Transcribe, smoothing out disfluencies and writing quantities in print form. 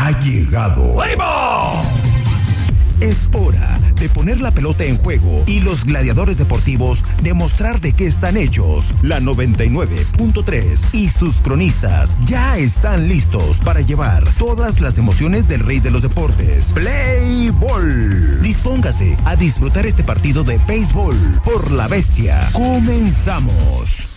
ha llegado. Es hora de poner la pelota en juego y los gladiadores deportivos demostrar de qué están hechos. La 99.3 y sus cronistas ya están listos para llevar todas las emociones del rey de los deportes. Play Ball. Dispóngase a disfrutar este partido de béisbol por la bestia. Comenzamos.